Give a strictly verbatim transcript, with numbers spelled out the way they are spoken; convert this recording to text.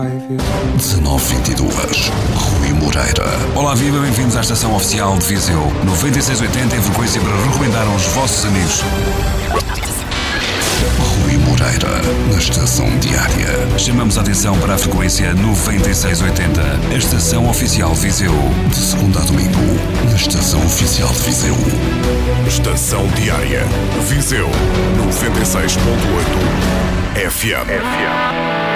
dezenove vinte e dois, Rui Moreira. Olá, viva, bem-vindos à estação oficial de Viseu. noventa e seis oitenta em frequência para recomendar aos vossos amigos. Rui Moreira, na estação diária. Chamamos a atenção para a frequência noventa e seis oitenta, a estação oficial de Viseu. De segunda a domingo, na estação oficial de Viseu. Estação diária, Viseu, noventa e seis ponto oito F M.